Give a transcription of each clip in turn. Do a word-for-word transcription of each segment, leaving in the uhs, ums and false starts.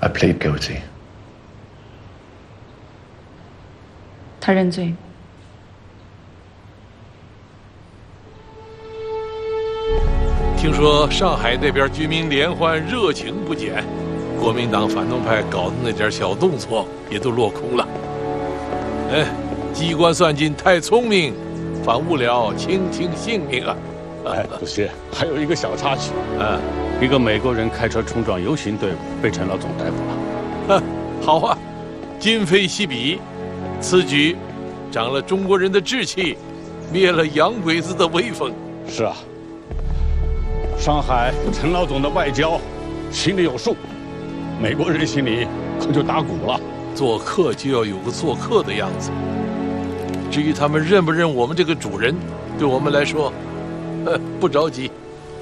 I plead guilty. 他认罪。 听说上海那边居民联欢热情不减，国民党反动派搞的那点小动作也都落空了。哎，机关算尽太聪明，反误了卿卿性命啊！ 哎，主席，还有一个小插曲。 嗯， 一个美国人开车冲撞游行队伍，被陈老总逮捕了。 好啊，今非昔比，此举长了中国人的志气，灭了洋鬼子的威风。 是啊，上海陈老总的外交心里有数，美国人心里可就打鼓了。 做客就要有个做客的样子。至于他们认不认我们这个主人，对我们来说，呃，不着急。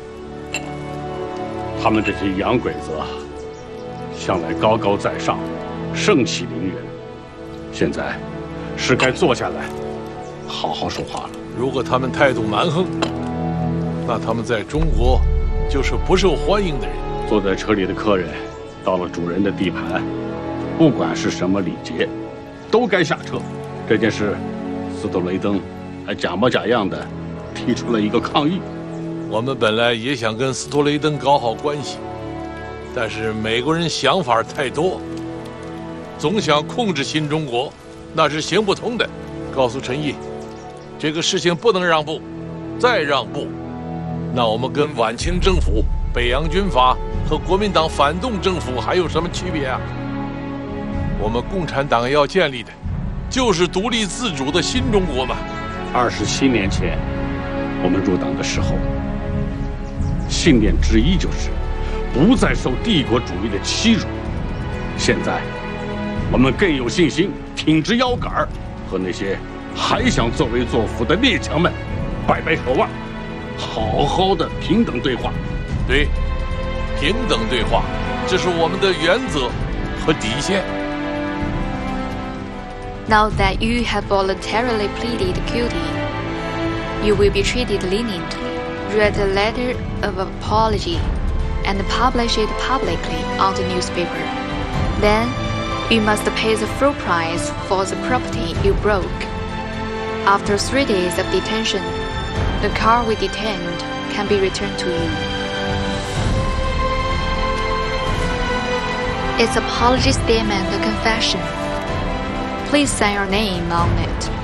他们这些洋鬼子啊，向来高高在上，盛气凌人。现在是该坐下来，好好说话了。 如果他们态度蛮横，那他们在中国就是不受欢迎的人。 坐在车里的客人，到了主人的地盘，不管是什么礼节，都该下车。这件事，斯托雷登还假模假样的提出了一个抗议。 我们本来也想跟斯托雷登搞好关系，但是美国人想法太多，总想控制新中国，那是行不通的。告诉陈毅，这个事情不能让步，再让步，那我们跟晚清政府、北洋军阀和国民党反动政府还有什么区别啊？我们共产党要建立的，就是独立自主的新中国嘛。 二十七年前，我们入党的时候，信念之一就是不再受帝国主义的欺辱。现在，我们更有信心挺直腰杆，和那些还想作威作福的列强们摆摆手腕，好好的平等对话。 对，平等对话，这是我们的原则和底线。 Now that you have voluntarily pleaded guilty, you will be treated leniently. Write a letter of apology and publish it publicly on the newspaper. Then, you must pay the full price for the property you broke. After three days of detention, the car we detained can be returned to you. It's apology statement, a confession. Please sign your name on it.